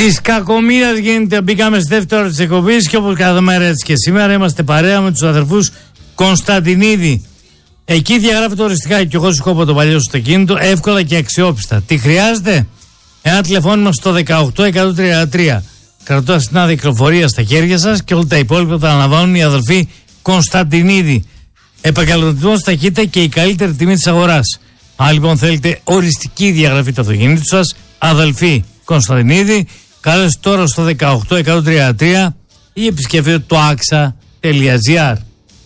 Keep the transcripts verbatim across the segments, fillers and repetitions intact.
Της κακομοίρας γίνεται, μπήκαμε στη δεύτερη ώρα της εκπομπής και όπως κάθε μέρα έτσι και σήμερα είμαστε παρέα με τους αδερφούς Κωνσταντινίδη. Εκεί διαγράφεται οριστικά και εγώ σου κόβω το παλιό σου αυτοκίνητο εύκολα και αξιόπιστα. Τι χρειάζεται? Ένα τηλεφώνημα στο δεκαοκτώ εκατόν τριάντα τρία. Κρατώντας την άδεια κυκλοφορία στα χέρια σας και όλα τα υπόλοιπα τα αναλαμβάνουν οι αδελφοί Κωνσταντινίδη. Επαγγελματισμός, ταχύτητα και η καλύτερη τιμή της αγοράς. Αν λοιπόν θέλετε οριστική διαγραφή του αυτοκίνητου σας, αδελφοί Κωνσταντινίδη, κάλεστε τώρα στο δεκαοκτώ εκατόν τριάντα τρία ή επισκεφτείτε το axa τελεία gr.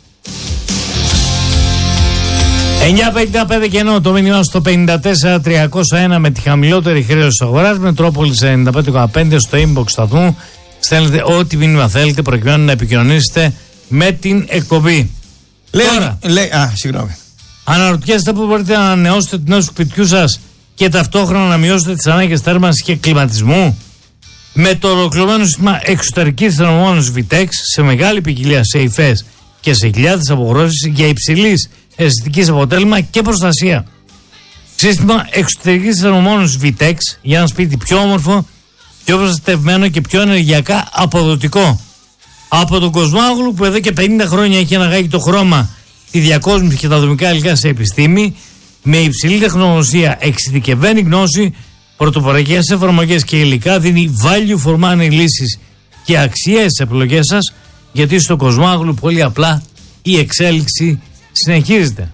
εννιά πενήντα πέντε και ενώ το μήνυμα στο πενήντα τέσσερα τριακόσια ένα με τη χαμηλότερη χρέωση αγοράς, Μετρόπολης ενενήντα πέντε κόμμα πέντε στο inbox σταθμού. Στέλνετε ό,τι μήνυμα θέλετε προκειμένου να επικοινωνήσετε με την εκπομπή. Λέει, Τώρα, λέει, α, συγγνώμη. Αναρωτιέστε πού μπορείτε να ανανεώσετε την αίθουσα του σπιτιού σας και ταυτόχρονα να μειώσετε τις ανάγκες θέρμανσης και κλιματισμού. Με το ολοκληρωμένο σύστημα εξωτερικής θερμομόνωσης Vitex σε μεγάλη ποικιλία σε υφές και σε χιλιάδες αποχρώσεις για υψηλής αισθητικής αποτέλεσμα και προστασία. Σύστημα εξωτερικής θερμομόνωσης Vitex για ένα σπίτι πιο όμορφο, πιο προστατευμένο και πιο ενεργειακά αποδοτικό. Από τον Κοσμάγλου που εδώ και πενήντα χρόνια έχει αναγάγει το χρώμα, τη διακόσμηση και τα δομικά υλικά σε επιστήμη, με υψηλή τεχνογνωσία, εξειδικευμένη γνώση, πρωτοποριακές εφαρμογές και υλικά, δίνει value for money λύσεις και αξίες στις επιλογές σας, γιατί στο Κοσμάγλου πολύ απλά η εξέλιξη συνεχίζεται.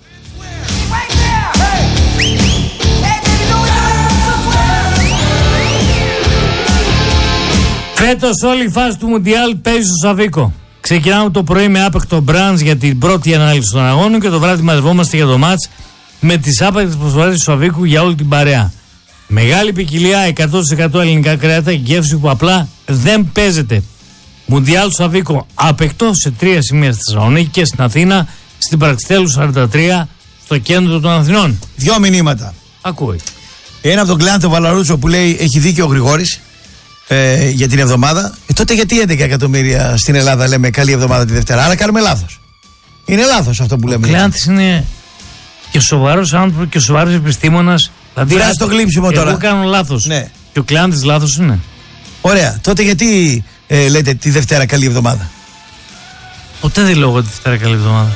Φέτος όλη η φάση του Μουντιάλ παίζει στο Σαββίκο. Ξεκινάμε το πρωί με άπεκτο μπραντς για την πρώτη ανάλυση των αγώνων και το βράδυ μαζευόμαστε για το μάτς με τις άπεκτες προσφορές του Σαββίκου για όλη την παρέα. Μεγάλη ποικιλία, εκατό τοις εκατό ελληνικά κρέατα και γεύση που απλά δεν παίζεται. Μουντιάλ στο Σαββίκο άπεκτο σε τρία σημεία στη Θεσσαλονίκη και στην Αθήνα, στην Παραξιτέλου σαράντα τρία, στο κέντρο των Αθηνών. Δυο μηνύματα. Ακούει. Ένα από τον Κλάντο Βαλαρούτσο που λέει έχει δίκιο ο Γρηγόρης ε, για την εβδομάδα. Ε, τότε γιατί έντεκα εκατομμύρια στην Ελλάδα λέμε καλή εβδομάδα τη Δευτέρα? Άρα κάνουμε λάθος. Είναι λάθος αυτό που λέμε. Ο Κλάντης είναι και σοβαρός άνθρωπος και σοβαρός επιστήμονας. Δηλαδή, βράζει το γλύψιμο τώρα. Εγώ κάνω λάθος. Ναι. Και ο Κλάντης λάθος είναι. Ωραία. Τότε γιατί ε, λέτε τη Δευτέρα καλή εβδομάδα? Ποτέ δεν λέω εγώ τη Δευτέρα καλή εβδομάδα.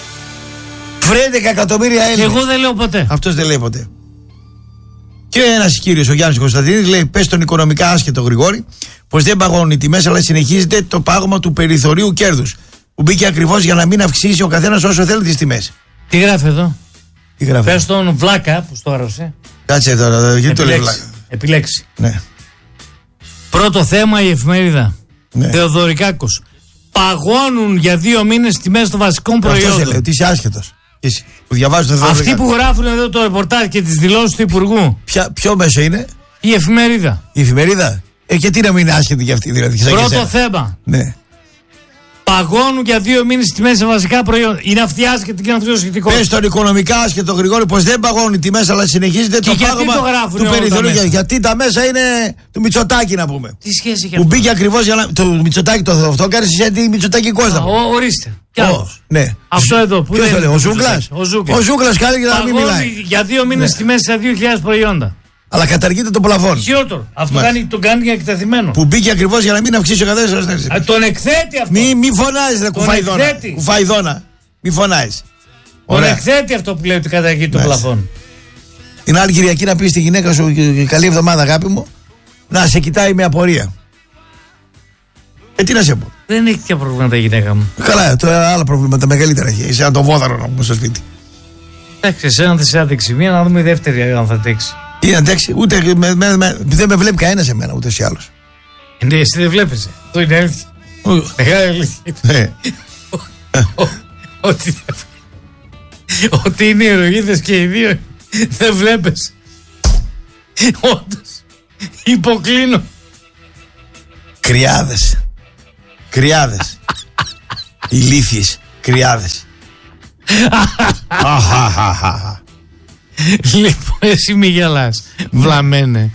Βρε έντεκα εκατομμύρια Έλληνες. Εγώ δεν λέω ποτέ. Αυτός δεν λέει ποτέ. Και ένας κύριος, ο Γιάννης Κωνσταντίνης, λέει: πες τον οικονομικά άσχετο Γρηγόρη, πως δεν παγώνουν οι τιμές, αλλά συνεχίζεται το πάγωμα του περιθωρίου κέρδους. Που μπήκε ακριβώς για να μην αυξήσει ο καθένας όσο θέλει τις τιμές. Τι γράφει εδώ? Τι γράφει? Πες τον Βλάκα που στο άρρωσε. Κάτσε τώρα, γιατί το λέει Βλάκα? Επιλέξει. Ναι. Πρώτο θέμα, η εφημερίδα. Ναι. Θεοδωρικάκος. Παγώνουν για δύο μήνες τιμές των βασικών προϊόντων. Αυτό λέει, ότι είσαι άσχετος. Εσύ, που διαβάζεις το Αυτοί που γράφουν εδώ το ρεπορτάζ και τις δηλώσεις του Υπουργού. Ποια, ποιο μέσο είναι? Η εφημερίδα. Η εφημερίδα. Ε, και τι να μην είναι άσχετη για αυτή, δηλαδή. Πρώτο θέμα. Ναι. Παγώνουν για δύο μήνες τιμές σε βασικά προϊόντα. Είναι αυτή άσχετη και είναι αυτό το σχετικό. Πες τον οικονομικά άσχετο Γρηγόρη πως δεν παγώνουν οι τιμές, αλλά συνεχίζεται και το γιατί πάγωμα το γράφουν του περιθωρίου. Για, γιατί τα μέσα είναι του Μητσοτάκη, να πούμε. Τι σχέση έχει που αυτό? μπήκε ακριβώς για να. Το Μητσοτάκη το αυτό κάνει συζήτηση Μητσοτάκη Κώστα. Ο, ορίστε. Ο, ναι. Αυτό εδώ. Που ποιος το λέει, ο Ζούγκλας? Ο Ζούγκλας. Ο Ζούγκλας κάνει για να μην μιλάει. Για δύο μήνες ναι. τιμές σε δύο χιλιάδες προϊόντα. Αλλά καταργείται το πλαφόν. Χειρότερο. Αυτό κάνει, τον κάνει για εκτεθειμένο. Που μπήκε ακριβώς για να μην αυξήσει ο καθένας. Τον εκθέτει αυτό. Μη, μη φωνάζει, ρε κουφαϊδόνα. Κουφαϊδόνα. Μη φωνάζει. Τον εκθέτει αυτό που λέει ότι καταργείται το πλαφόν. Την άλλη Κυριακή να πει στη γυναίκα σου καλή εβδομάδα, αγάπη μου, να σε κοιτάει με απορία. Ε, τι να σε πω. Δεν έχει τέτοια προβλήματα η γυναίκα μου. Καλά, τώρα άλλα προβλήματα μεγαλύτερα έχει. Είσαι ένα το βόδαρο να πούμε στο σπίτι. Εντάξει, εσένα δεν σε άντεξε μία, να δούμε η δεύτερη αν θα αντέξει. Τι να αντέξει, ούτε με, με, με, δεν με βλέπει κανένα εμένα ούτε ή άλλος. Ναι, εσύ δεν βλέπεις. Αυτό είναι αλήθεια. Μεγάλη αλήθεια. Ότι, ότι είναι ηρωίδες και οι δύο δεν βλέπεις. Όντως, υποκλίνω. Κρυάδες. Κρυάδες. Ηλίθιες. Κρυάδες. Λοιπόν, εσύ μη γελάς. Βλαμένε.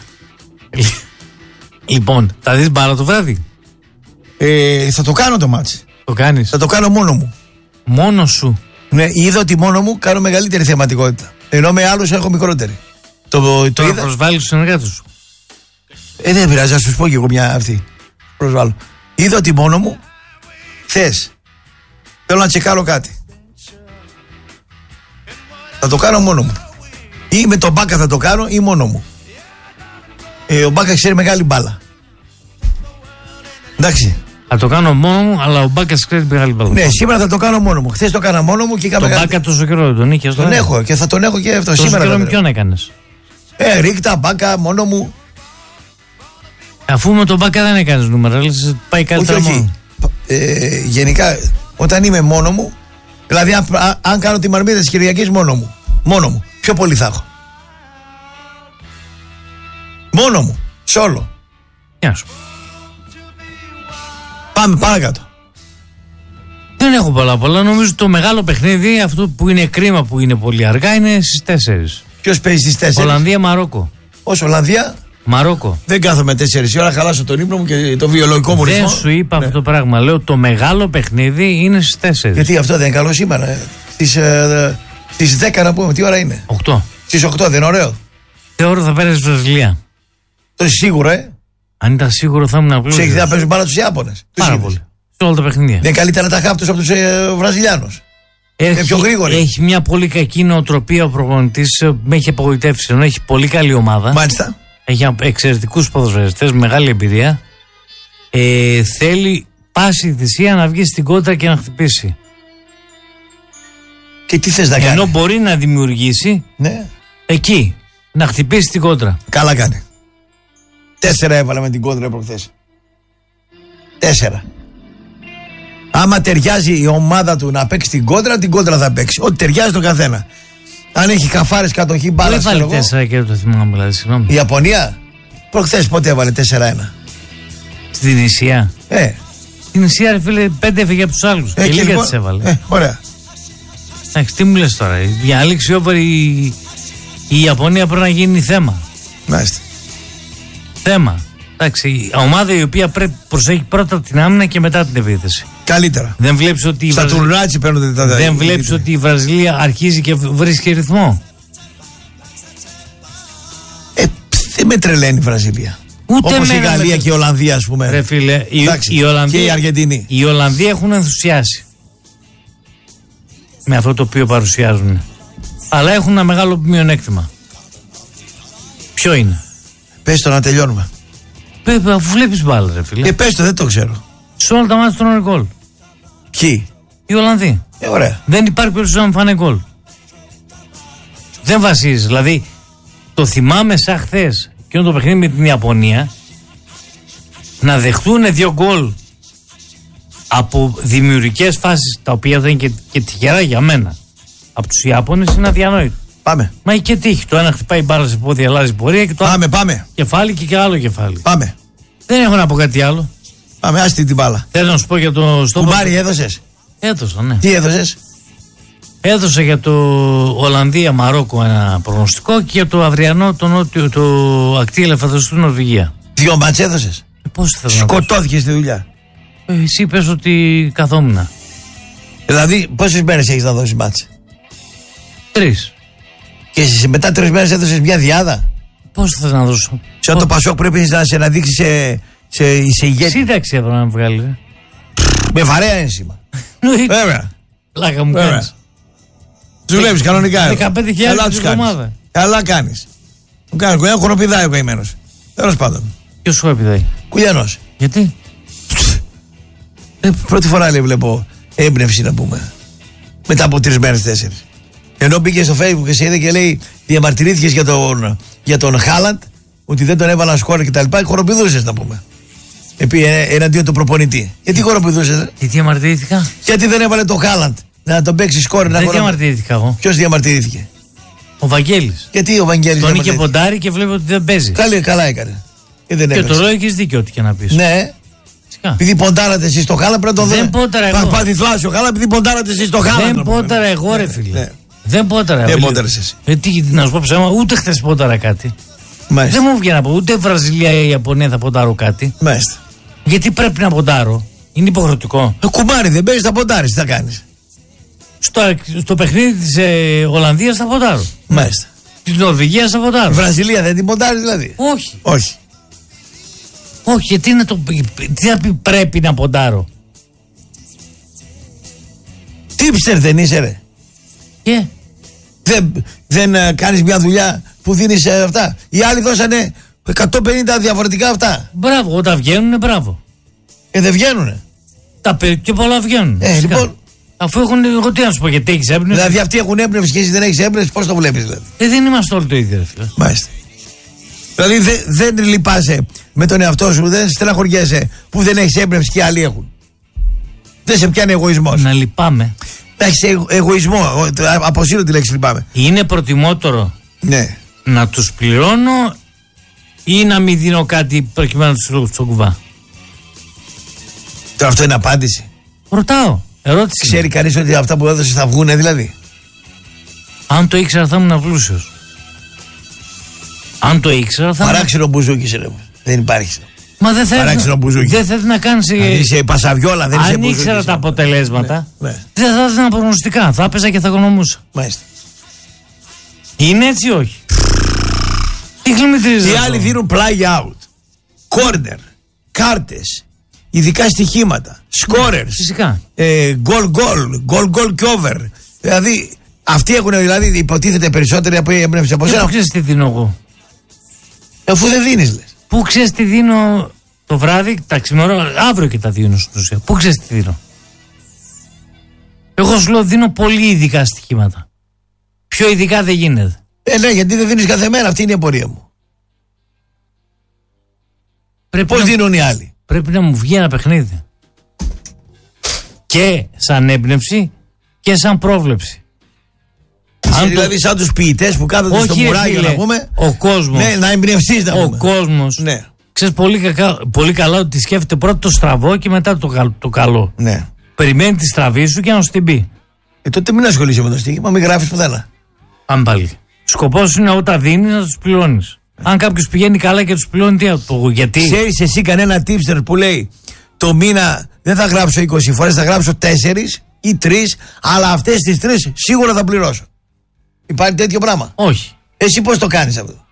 Λοιπόν, θα δεις μπάλα το βράδυ? Ε, θα το κάνω το μάτς. Το κάνεις? Θα το κάνω μόνο μου. Μόνο σου? Ναι, είδα ότι μόνο μου κάνω μεγαλύτερη θεματικότητα. Ενώ με άλλους έχω μικρότερη. Το, το Τώρα είδα. προσβάλλεις τους συνεργάτες σου. Ε, δεν πειράζει, να σου πω και εγώ μια αυτή. Προσβάλλω. Είδα ότι μόνο μου θες. Θέλω να τσεκάρω κάτι. Θα το κάνω μόνο μου. Ή με τον Μπάκα θα το κάνω ή μόνο μου. Ε, ο Μπάκα ξέρει μεγάλη μπάλα. Εντάξει. Θα το κάνω μόνο μου, αλλά ο Μπάκας ξέρει μεγάλη μπάλα. Ναι, σήμερα θα το κάνω μόνο μου. Χθες το έκανα μόνο μου και είχαμε. Τον Μπάκα τόσο καιρό τον είχες. Τον έχω και θα τον έχω και αυτό. Τόσο Σήμερα. καιρό με ποιον έκανες? Ε, ρίχτα, Μπάκα, μόνο μου. Αφού με τον Μπάκα δεν έκανες νούμερα, λες πάει καλύτερα όχι, όχι. μόνο. Ε, γενικά, όταν είμαι μόνο μου, δηλαδή αν, αν, αν κάνω τη μαρμίδα της Κυριακής μόνο μου, μόνο μου, πιο πολύ θα έχω. Μόνο μου, σόλο. Γεια σου. Πάμε παρακάτω. Δεν έχω πολλά πολλά. Νομίζω το μεγάλο παιχνίδι, αυτό που είναι κρίμα που είναι πολύ αργά, είναι στις τέσσερις. Ποιος παίζει στις τέσσερις? Ολλανδία-Μαρόκο. Ως Ολλανδία. Μαρόκο. Δεν κάθομαι τέσσερις ώρα, χαλάσω τον ύπνο μου και το βιολογικό μου ρυθμό. Δεν σου είπα ναι. αυτό το πράγμα. Λέω το μεγάλο παιχνίδι είναι στις τέσσερις. Γιατί αυτό δεν είναι καλό σήμερα. Ε. Στις, ε, στις δέκα να πούμε, τι ώρα είναι? οκτώ. Στις οκτώ, δεν είναι ωραίο? Τι ώρα θα πέρασες στη Βραζιλία? Το είσαι σίγουρο, ε. Αν ήταν σίγουρο θα ήμουν απλώς. Τους έχεις δει να παίζουν πάρα τους Ιάπωνες? Πάρα πολύ. Σε όλα τα παιχνίδια. Δεν είναι καλύτερα τα χάπτους από τους ε, Βραζιλιάνους? Έχει, πιο γρήγορη. Έχει μια πολύ κακή νοοτροπία ο προπονητής. Με έχει απογοητεύσει. Ενώ έχει πολύ καλή ομάδα. Μάλιστα. Έχει εξαιρετικούς ποδοσφαιριστές, μεγάλη εμπειρία. Ε, θέλει πάση θυσία να βγει στην κόντρα και να χτυπήσει. Και τι θες να κάνει? Ενώ μπορεί να δημιουργήσει ναι. εκεί, να χτυπήσει την κόντρα. Καλά κάνει. Τέσσερα έβαλα με την κόντρα προχθές. Τέσσερα. Άμα ταιριάζει η ομάδα του να παίξει την κόντρα, την κόντρα θα παίξει. Ό,τι ταιριάζει τον καθένα. Αν έχει καφάρες, κατοχή, μπάλα. Δεν βάλει τέσσερα και το θυμάμαι, δηλαδή, συγγνώμη. Η Ιαπωνία, προχθές πότε έβαλε τέσσερα ένα? Στην Ισία. Ε. Στην Ισία, ρε φίλε, πέντε έφυγε από τους άλλους. Ε, και λίγα λοιπόν, τις έβαλε. Ε, ωραία. Εντάξει, τι μου λες τώρα. Για να λήξει over η, η Ιαπωνία πρέπει να γίνει θέμα. Μάλιστα. Θέμα. Εντάξει, η ομάδα η οποία πρέπει προσέχει πρώτα την άμυνα και μετά την επίθεση. Καλύτερα. Δεν βλέπεις ότι η, Στα Βραζι... τουρνάτσι παίρνονται τα Δεν βλέπεις ότι η Βραζιλία αρχίζει και βρίσκει ρυθμό? Ε, δεν με τρελαίνει η Βραζιλία. Ούτε όπως η Γαλλία με... και η Ολλανδία, ας πούμε. Ρε φίλε, η, Εντάξει, η Ολλανδία, και η Αργεντινή. Οι Ολλανδοί έχουν ενθουσιάσει με αυτό το οποίο παρουσιάζουν. Αλλά έχουν ένα μεγάλο μειονέκτημα. Ποιο είναι? Πες το να τελειώνουμε. Πε, αφού βλέπεις μπάλα, ρε φίλε. Ε, πες το, δεν το ξέρω. Σε όλα τα μάτια τρώνε γκολ. Ποιοι? Οι Ολλανδοί. Ε, ωραία. Δεν υπάρχει περίπτωση να φάνε γκολ. Δεν βασίζει. Δηλαδή, το θυμάμαι σαν χθες και το παιχνίδι με την Ιαπωνία να δεχτούν δύο γκολ από δημιουργικές φάσεις, τα οποία δεν είναι και, και τυχερά για μένα, από τους Ιάπωνες, είναι αδιανόητο. Πάμε. Μα έχει και τύχη. Το ένα χτυπάει μπάλα σε πόδι, αλλάζει πορεία και το πάμε, άλλο πάμε. κεφάλι και, και άλλο κεφάλι. Πάμε. Δεν έχω να πω κάτι άλλο. Πάμε, άστη την μπάλα. Θέλω να σου πω για το στόχο. Κουμπάρι έδωσες? Έδωσα, ναι. Τι έδωσες? Έδωσα για το Ολλανδία-Μαρόκο ένα προγνωστικό και για το αυριανό το, νότιο, το ακτή ελεφαντοστού Νορβηγία. Δύο μάτς έδωσες? Ε, πώς θα σκοτώθηκες στη δουλειά. Ε, εσύ πες ότι καθόμουν. Δηλαδή, πόσες μέρες έχεις να δώσεις μάτς? Τρεις. Και εσύ μετά τρεις μέρες έδωσες μια διάδα. Πώς θα να δώσω? Σαν το Πασόκ πρέπει να σε αναδείξει σε, σε, σε ηγέτη. Σύνταξη έπρεπε να βγάλει. Με βαρέα ένσημα. Βέβαια. Πλάκα μου κάνεις. Δουλεύεις κανονικά. δεκαπέντε χιλιάδες την εβδομάδα. Καλά κάνεις. Μου κάνεις. Έχω χοροπηδάει ο καημένος. Τέλος πάντων. Ποιος χοροπηδάει? Κουλιανός. Γιατί? Ε, πρώτη φορά λέει, βλέπω έμπνευση να πούμε. Μετά από τρεις μέρες, τέσσερις. Ενώ μπήκε στο Facebook και σε είδε και λέει διαμαρτυρήθηκες για τον, για τον Χάλαντ, ότι δεν τον έβαλαν σκόρ και τα λοιπά. Χοροπηδούσες να πούμε. Επί εναντίον του προπονητή. Γιατί χοροπηδούσες? Γιατί διαμαρτυρήθηκα? Γιατί δεν έβαλε τον Χάλαντ να τον παίξει σκόρ? Δεν χορο... διαμαρτυρήθηκα εγώ. Ποιος διαμαρτυρήθηκε? Ο Βαγγέλης. Γιατί ο Βαγγέλης? Τον είχε ποντάρει και βλέπει ότι δεν παίζει. Καλή, καλά έκανε. Και, δεν και το λέω, έχεις δίκιο ό,τι και να πεις. Ναι. Επειδή ποντάρατε εσείς το Χάλαντ, πρέπει να το δείτε. Δεν πόνταρα εγώ. Παθηθλάσιο ο Χάλαντ, επειδή ποντάρατε εσείς το Χάλαντ. Δεν πόνταρα εγώ, ρε φίλε. Ναι. Δεν πόνταρα. Δεν πόνταρες εσύ. Ε, τι, να σου πω ψέμα, ούτε χθες πόνταρα κάτι. Μάλιστα. Δεν μου βγαίνει να πω, ούτε Βραζιλία ή Ιαπωνία θα ποντάρω κάτι. Μάλιστα. Γιατί πρέπει να ποντάρω? Είναι υποχρεωτικό. Το κουμπάρι δεν παίζει, θα ποντάρεις, τι θα κάνεις? Στο, στο παιχνίδι της ε, Ολλανδίας θα ποντάρω. Μάλιστα. Της Νορβηγίας θα ποντάρω. Βραζιλία δεν την ποντάρει δηλαδή? Όχι. Όχι. Όχι, γιατί να το τι θα πει πρέπει να ποντάρω. Τίπστερ δεν είσαι ρε. Και Δεν, δεν uh, κάνεις μια δουλειά που δίνεις uh, αυτά. Οι άλλοι δώσανε εκατόν πενήντα διαφορετικά αυτά. Μπράβο, όταν βγαίνουνε μπράβο. Ε, δεν βγαίνουνε. Τα πιο πολλά βγαίνουν. Ε, λοιπόν. Αφού έχουν, εγώ τι να σου πω, γιατί έχεις έμπνευση. Δηλαδή αυτοί έχουν έμπνευση και εσύ δεν έχεις έμπνευση, πώς το βλέπεις δηλαδή. Ε, δεν είμαστε όλοι το ίδιο, ρε φίλε. Μάλιστα. Δηλαδή δε, δεν λυπάσαι με τον εαυτό σου, δεν στεναχωριέσαι που δεν έχεις έμπνευση και άλλοι έχουν. Δεν σε πιάνει εγωισμός. Να λυπάμαι. Να έχεις εγω, εγωισμό. Αποσύρω τη λέξη λυπάμαι. Είναι προτιμότερο ναι. να τους πληρώνω ή να μην δίνω κάτι προκειμένου να τους λόγω στον κουβά. Τώρα αυτό είναι απάντηση. Ρωτάω. Ερώτηση. Ξέρει κανείς ότι αυτά που έδωσες θα βγουνε δηλαδή. Αν το ήξερα θα ήμουν πλούσιος. Αν το ήξερα θα. Παράξενο μπουζούκι ρε. Δεν υπάρχει. Μα δεν Παράξενο μπουζούκι. Δεν θέλει να κάνει. Αν είσαι πασαβιόλα, δεν είσαι Αν ήξερα τα αποτελέσματα, ναι, ναι. δεν θα έδινα προγνωστικά. Θα έπαιζα και θα οικονομούσα. Μάλιστα. Είναι έτσι ή όχι. Τι γλυμμυτρίζεις. Οι άλλοι δίνουν play out, corner, κάρτες, ειδικά στοιχήματα, scorers. Φυσικά. Ε, goal goal, goal goal και over. Δηλαδή αυτοί έχουν δηλαδή υποτίθεται περισσότεροι από έμπνευση από σένα. Πού ξέρεις τι δίνω εγώ. Αφού δεν δίνεις λες. Πού ξέρεις τι δίνω το βράδυ, τα ξημερώ, αύριο και τα δίνω στην ουσία. Πού ξέρεις τι δίνω. Εγώ σου λέω δίνω πολύ ειδικά στοιχήματα. Πιο ειδικά δεν γίνεται. Ε, ναι, γιατί δεν δίνεις κάθε μέρα, αυτή είναι η απορία μου. Πώς να... δίνουν οι άλλοι. Πρέπει να μου βγει ένα παιχνίδι. Και σαν έμπνευση και σαν πρόβλεψη. Αν δηλαδή το... σαν τους ποιητές που κάθονται όχι, στο μουράγιο να πούμε. Ο κόσμος. Ναι, να εμπνευστείς να πούμε. Ο κόσμος. Ναι. Ξέρεις πολύ, κακά, πολύ καλά ότι σκέφτεται πρώτα το στραβό και μετά το, καλ, το καλό. Ναι. Περιμένει τη στραβή σου και να σου την πει. Ε, τότε μην ασχολείσαι με το στοίχημα, μην γράφεις πουθενά. Αν πάλι. Σκοπός είναι όταν δίνεις να τους πληρώνεις. Αν κάποιος πηγαίνει καλά και τους πληρώνει, τι το γιατί. Ξέρεις εσύ κανένα tipster που λέει το μήνα δεν θα γράψω είκοσι φορές, θα γράψω τέσσερις ή τρεις, αλλά αυτές τις τρεις σίγουρα θα πληρώσω. Υπάρχει τέτοιο πράγμα. Όχι. Εσύ πώς το κάνεις αυτό.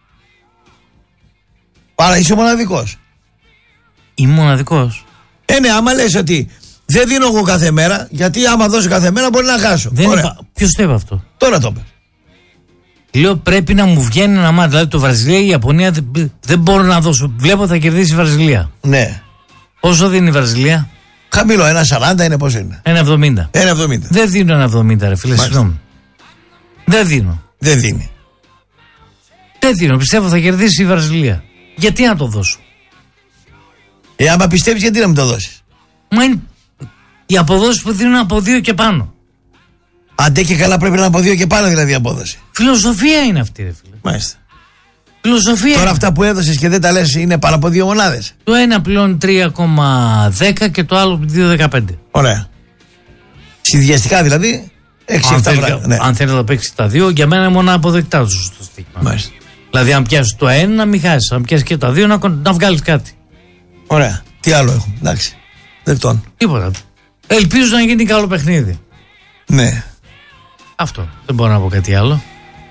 Άρα είσαι μοναδικός. Είμαι μοναδικός. Ε, ναι, άμα λες ότι δεν δίνω εγώ κάθε μέρα, γιατί άμα δώσω κάθε μέρα μπορεί να χάσω. Είπα... Ποιος το είπε αυτό. Τώρα το είπε. Λέω πρέπει να μου βγαίνει ένα μάτι. Δηλαδή το Βραζιλία ή η Ιαπωνία δεν, δεν μπορώ να δώσω. Βλέπω θα κερδίσει η Βραζιλία. Ναι. Πόσο δίνει η Βραζιλία. Χαμηλό, ένα σαράντα είναι πόσο είναι. Ένα εβδομήντα. Ένα εβδομήντα. Δεν δίνω ένα εβδομήντα ρε φίλε, συγγνώμη. Δεν δίνω. Δεν δίνει. Δεν δίνω. Πιστεύω θα κερδίσει η Βραζιλία. Γιατί να το δώσω. Ε, άμα πιστεύεις γιατί να μην το δώσεις. Μα είναι οι αποδόσεις που δίνουν από δύο και πάνω. Αντέ και καλά πρέπει να είναι από δύο και πάνω δηλαδή η απόδοση. Φιλοσοφία είναι αυτή ρε φίλε. Μάλιστα. Φιλοσοφία. Τώρα είναι. Αυτά που έδωσες και δεν τα λες είναι πάνω από δύο μονάδες. Το ένα πλέον τρία κόμμα δέκα και το άλλο δύο κόμμα δεκαπέντε. Ωραία. Συνδυαστικά δηλαδή έξι εφτά πράγματα. Ναι. Αν θέλει να παίξει τα δύο, για μένα είναι μόνο αποδεκτά το σωστό στοίχημα. Μάλιστα. Δηλαδή, αν πιάσει το ένα, να μην χάσει. Αν πιάσει και τα δύο, να, να βγάλει κάτι. Ωραία. Τι άλλο έχω. Εντάξει. Δεκτών. Τίποτα. Ελπίζω να γίνει καλό παιχνίδι. Ναι. Αυτό. Δεν μπορώ να πω κάτι άλλο.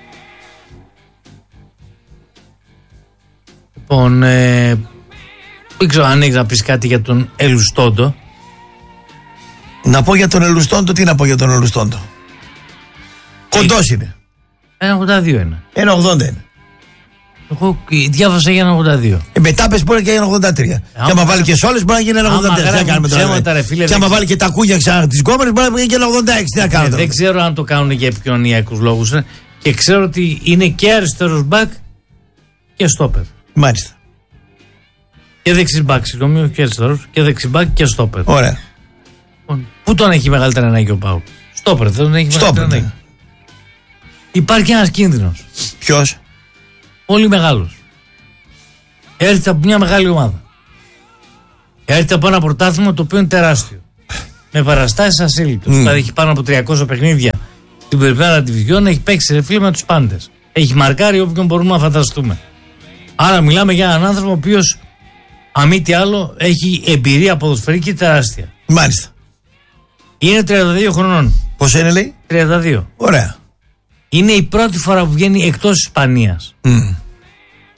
Λοιπόν, ε, δεν ξέρω αν έχει να πει κάτι για τον Ελουστόντο. Να πω για τον Ελουστόντο, τι να πω για τον Ελουστόντο. Κοντός είναι. ένα ογδόντα δύο είναι. ένα ογδόντα είναι. Εγώ διάβασα για ένα ογδόντα δύο. Ε, μετά πες μπορεί και ένα ογδόντα τρία. Άμα και άμα βάλει και σόλες μπορεί να γίνει ένα ογδόντα τέσσερα. Τι να κάνουμε τώρα. Ρε, φίλε, και άμα βάλει και τα κούγια ξανά τις κόμμερες μπορεί να γίνει και ένα ογδόντα έξι. Τι να κάνουμε. Δεν ξέρω αν το κάνουν για επικοινωνιακούς λόγους. Ε. Και ξέρω ότι είναι και αριστερός μπακ και στόπερ. Μάλιστα. Και δεξιμπάκ, συγγνώμη, όχι και αριστερός. Και δεξιμπάκ και στόπερ. Ωραία. Πού τον έχει μεγαλύτερη ανάγκη ο Πάου. Στόπερ, δεν τον έχει μεγαλύτερη ανάγκη. Ναι. Υπάρχει ένας κίνδυνος. Ποιος? Πολύ μεγάλος. Έρχεται από μια μεγάλη ομάδα. Έρχεται από ένα πρωτάθλημα το οποίο είναι τεράστιο. Με παραστάσεις ασύλληπτες. Mm. Δηλαδή έχει πάνω από τριακόσια παιχνίδια στην Πριμέρα Διβιζιόν, έχει παίξει ρε φίλε με τους πάντες. Έχει μαρκάρει όποιον μπορούμε να φανταστούμε. Άρα μιλάμε για έναν άνθρωπο ο οποίος, αν μη τι άλλο, έχει εμπειρία ποδοσφαιρική τεράστια. Μάλιστα. Είναι τριάντα δύο χρονών. Πώς είναι λέει? τριάντα δύο. Ωραία. Είναι η πρώτη φορά που βγαίνει εκτός Ισπανίας. Mm.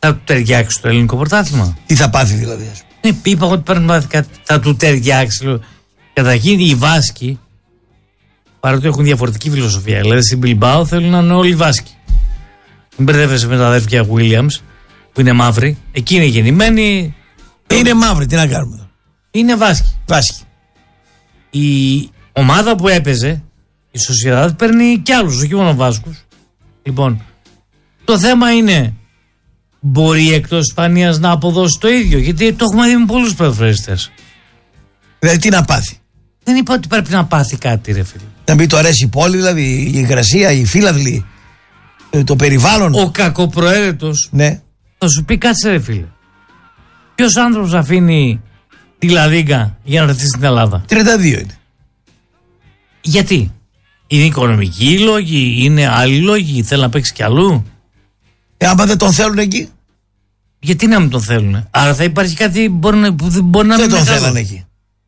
Θα του ταιριάξει το ελληνικό πρωτάθλημα. Τι θα πάθει δηλαδή? Ναι, είπα ότι πρέπει να πάθει κάτι. Θα του ταιριάξει. Καταρχήν οι Βάσκοι, παρότι έχουν διαφορετική φιλοσοφία, δηλαδή στην Μπιλμπάο θέλουν να είναι όλοι Βάσκοι. Μην μπερδεύεσαι με τα αδέρφια Williams που είναι μαύροι. Εκεί είναι γεννημένοι. Είναι μαύροι, τι να κάνουμε. Είναι Βάσκοι. Βάσκοι. Η ομάδα που έπαιζε, η Σοσιαδάδ, παίρνει κι άλλους, όχι μόνο Βάσκους. Λοιπόν, το θέμα είναι, μπορεί εκτός Ισπανίας να αποδώσει το ίδιο? Γιατί το έχουμε δει με πολλούς ποδοσφαιριστές. Δηλαδή τι να πάθει? Δεν είπα ότι πρέπει να πάθει κάτι, ρε φίλε. Να μην του αρέσει η πόλη, δηλαδή η υγρασία, οι φύλαδλοι, το περιβάλλον. Ο κακοπροαίρετος, ναι, θα σου πει, κάτσε ρε φίλε. Ποιος άνθρωπος αφήνει τη Λαδίγκα για να έρθει στην Ελλάδα? τριάντα δύο είναι. Γιατί? Είναι οικονομικοί λόγοι, είναι άλλοι λόγοι, θέλει να παίξει κι αλλού? Ε, άμα δεν τον θέλουν εκεί. Γιατί να μην τον θέλουν? Άρα θα υπάρχει κάτι μπορεί να, που μπορεί να δεν μην τον θέλουν εκεί.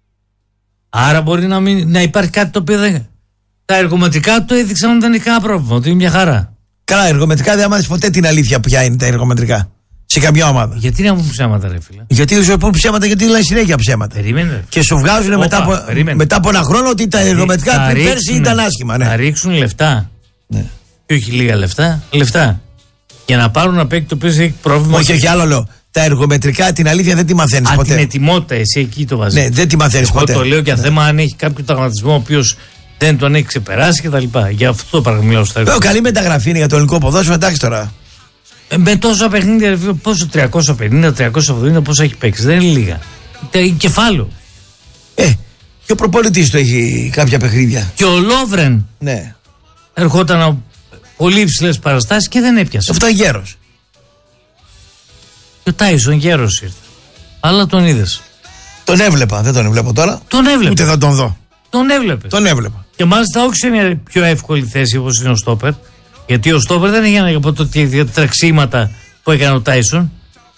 Άρα μπορεί να, μην, να υπάρχει κάτι το οποίο δεν. Τα εργομετρικά το έδειξαν ότι δεν έχει κανένα πρόβλημα, ότι είναι μια χαρά. Καλά, εργομετρικά δεν μάθει ποτέ την αλήθεια ποια είναι τα εργομετρικά. Σε καμιά ομάδα. Γιατί να μου ψέματα, ρε φίλε? Γιατί δεν σου πούν ψέματα, γιατί λένε συνέχεια ψέματα. Περίμενε. Και σου βγάζουν Οπα, μετά, από, μετά από ένα χρόνο ότι τα εργομετρικά πριν πέρσι ήταν άσχημα. Ναι. Να ρίξουν λεφτά. Ναι. Και όχι λίγα λεφτά. Λεφτά. Για να πάρουν να παίξει το οποίο έχει πρόβλημα. Όχι, όχι, άλλο λέω. Τα εργομετρικά την αλήθεια δεν τη μαθαίνει ποτέ. Την ετοιμότητα, εσύ εκεί το βάζει. Ναι, δεν τη μαθαίνει ποτέ. Εγώ το λέω για ναι. θέμα αν έχει κάποιο τραυματισμό ο οποίο δεν τον έχει ξεπεράσει κτλ. Για αυτό το πράγμα μιλάω στα εργομετρικά. Καλή μεταγραφή είναι για το ελληνικό ποδόσφαιρο, εντάξει τώρα. Ε, με τόσα παιχνίδια, πόσο τριακόσια πενήντα, τριακόσια εβδομήντα, πόσο έχει παίξει? Δεν είναι λίγα. Είναι κεφάλαιο. Ε, και ο προπονητής του έχει κάποια παιχνίδια. Και ο Λόβρεν. Ναι. Ερχόταν από πολύ υψηλές παραστάσεις και δεν έπιασε. Αυτό είναι γέρος. Και ο Τάισον γέρος ήρθε. Αλλά τον είδες? Τον έβλεπα, δεν τον έβλεπα τώρα. Τον έβλεπα. Ούτε θα τον δω. Τον έβλεπε. Τον έβλεπα. Και μάλιστα όχι σε μια πιο εύκολη θέση όπως είναι ο στόπερ. Γιατί ο στόπερ δεν έγινε από το τρεξίματα που έκανε ο Τάισον.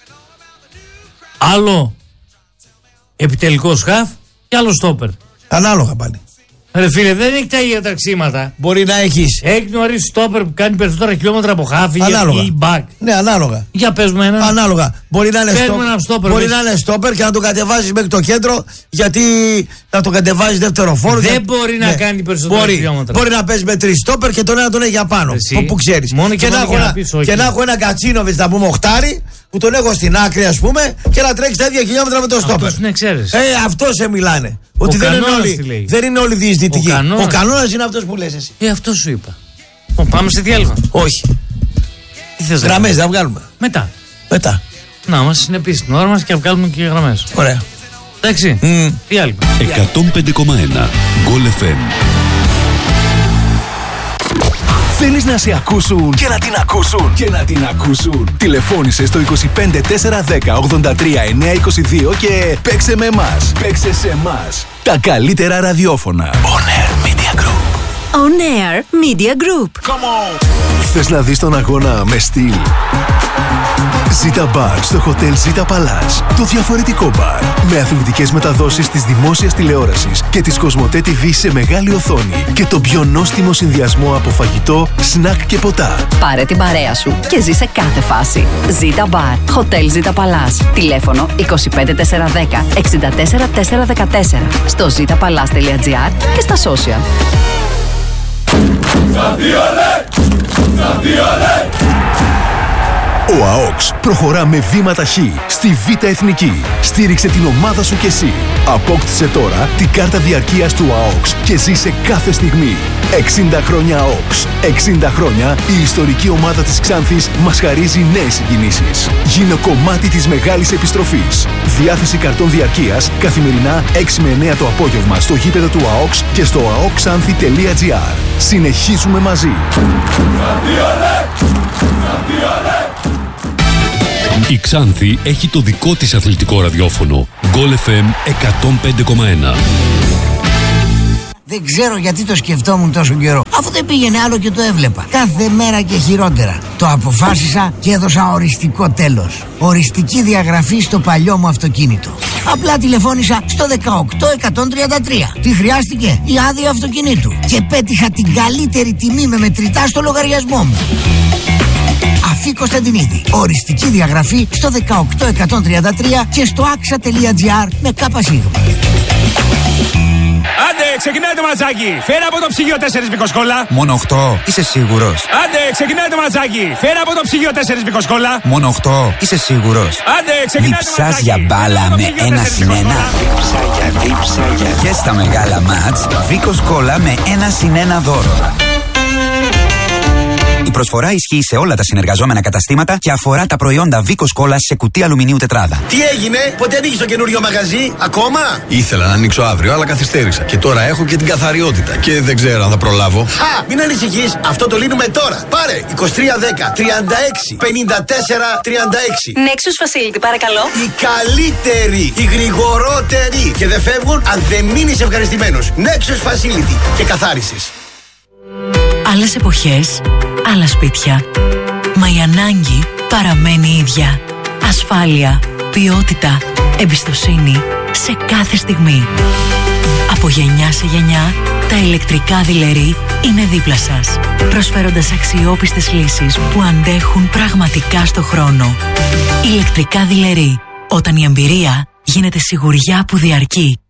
Άλλο επιτελικό σκάφ και άλλο στόπερ. Ανάλογα πάλι. Ρε φίλε, δεν έχει τα ίδια τρεξίματα. Μπορεί να έχεις. Έχει γνωρίσει στόπερ που κάνει περισσότερα χιλιόμετρα από χάφι ή μπακ. Ναι, ανάλογα. Για πες μου ένα. Ανάλογα. Μπορεί να είναι στόπερ, στόπερ, μπορεί να είναι στόπερ και να το κατεβάζεις μέχρι το κέντρο, γιατί να το κατεβάζεις δεύτερο φόρο. Δεν μπορεί ναι. να κάνει περισσότερα μπορεί. χιλιόμετρα. Μπορεί να παίζει με τρεις στόπερ και τον ένα τον έχει απάνω. Που, που ξέρεις. Μόνο και, και, μόνο να, και, να, να πεις, και να έχω ένα Κατσίνοβιτς να πούμε οχτάρι που τον έχω στην άκρη ας πούμε και να τρέξει τα ίδια χιλιόμετρα με τον στόπερ. Αυτός είναι, ξέρεις. Ε, αυτό σε μιλάνε. Ότι δεν είναι, όλοι, δεν είναι όλοι διεισδυτικοί. Ο κανόνας είναι αυτός που λες εσύ. Ε, αυτό σου είπα. Ο, πάμε σε διάλειμμα. Όχι. Γραμμές δεν βγάλουμε. Μετά. Μετά. Να είμαστε συνεπείς στην ώρα μας και βγάλουμε και γραμμές. Ωραία. Εντάξει. Mm. Διάλειμμα. εκατόν πέντε κόμμα ένα Γκολ εφ εμ. Θέλεις να σε ακούσουν και να την ακούσουν και να την ακούσουν? Τηλεφώνησε στο είκοσι πέντε τέσσερα δέκα ογδόντα τρία εννιακόσια είκοσι δύο και παίξε με εμάς. Παίξε σε εμάς. Τα καλύτερα ραδιόφωνα. On Air Media Group. On Air Media Group. Come on. Θες να δεις τον αγώνα με στυλ? Ζήτα μπαρ στο Hotel Ζήτα Παλάς. Το διαφορετικό μπαρ. Με αθλητικές μεταδόσεις της δημόσιας τηλεόρασης και της Κοσμοτέ τι βι σε μεγάλη οθόνη. Και το πιο νόστιμο συνδυασμό από φαγητό, σνακ και ποτά. Πάρε την παρέα σου και ζει σε κάθε φάση. Ζήτα μπαρ. Hotel Ζήτα Παλάς. Τηλέφωνο είκοσι πέντε τέσσερα δέκα εξήντα τέσσερα τέσσερα δεκατέσσερα. Στο ζήτα παλάς τελεία τζι άρ και στα social. Ο ΑΟΚΣ προχωρά με βήμα ταχύ στη Β' Εθνική. Στήριξε την ομάδα σου κι εσύ. Απόκτησε τώρα την κάρτα διαρκείας του ΑΟΚΣ και ζήσε κάθε στιγμή. εξήντα χρόνια ΑΟΚΣ. εξήντα χρόνια η ιστορική ομάδα της Ξάνθης μας χαρίζει νέες συγκινήσεις. Γίνε κομμάτι της μεγάλης επιστροφής. Διάθεση καρτών διαρκείας καθημερινά έξι με εννέα το απόγευμα στο γήπεδο του ΑΟΚΣ και στο αοκξάνθη τελεία τζι άρ. Συνεχίζουμε μαζί. Η Ξάνθη έχει το δικό της αθλητικό ραδιόφωνο. Γκολ εφ εμ εκατόν πέντε κόμμα ένα. Δεν ξέρω γιατί το σκεφτόμουν τόσο καιρό. Αφού δεν πήγαινε άλλο και το έβλεπα. Κάθε μέρα και χειρότερα. Το αποφάσισα και έδωσα οριστικό τέλος. Οριστική διαγραφή στο παλιό μου αυτοκίνητο. Απλά τηλεφώνησα στο δεκαοκτώ εκατόν τριάντα τρία. Τι χρειάστηκε? Η άδεια αυτοκινήτου. Και πέτυχα την καλύτερη τιμή με μετρητά στο λογαριασμό μου. Αφή Κωνσταντινίδη. Οριστική διαγραφή στο δεκαοκτώ εκατόν τριάντα τρία και στο άξα τελεία τζι άρ με κάπα σίγμα. Άντε, ξεκινάει το ματσάκι. Φέρα από το ψυγείο τέσσερα μπικοσκόλα. Μόνο οκτώ. Είσαι σίγουρος? Άντε, ξεκινάει το ματσάκι. Φέρα από το ψυγείο τέσσερα μπικοσκόλα. Μόνο οκτώ. Είσαι σίγουρος? Άντε, ξεκινάει το Διψάς ματσάκι. για μπάλα με ένα συν ένα. Δίψα για δίψα για. Και στα μεγάλα μάτς, Βίκος Κόλλα με ένα συν ένα δώρο. Η προσφορά ισχύει σε όλα τα συνεργαζόμενα καταστήματα και αφορά τα προϊόντα Βίκος Κόλλα σε κουτί αλουμινίου τετράδα. Τι έγινε, πότε ανοίγεις το καινούριο μαγαζί, ακόμα? Ήθελα να ανοίξω αύριο, αλλά καθυστέρησα. Και τώρα έχω και την καθαριότητα. Και δεν ξέρω αν θα προλάβω. Χα, μην ανησυχείς, αυτό το λύνουμε τώρα. Πάρε είκοσι τρία δέκα τριάντα έξι πενήντα τέσσερα τριάντα έξι. Nexus Facility, παρακαλώ. Οι καλύτεροι, οι γρηγορότεροι. Και δεν φεύγουν αν δεν μείνεις ευχαριστημένος. Nexus Facility και καθάρισες. Άλλες εποχές, άλλα σπίτια. Μα η ανάγκη παραμένει ίδια. Ασφάλεια, ποιότητα, εμπιστοσύνη σε κάθε στιγμή. Από γενιά σε γενιά, τα ηλεκτρικά δειλερί είναι δίπλα σας, προσφέροντας αξιόπιστες λύσεις που αντέχουν πραγματικά στο χρόνο. Ηλεκτρικά δειλερί, όταν η εμπειρία γίνεται σιγουριά που διαρκεί.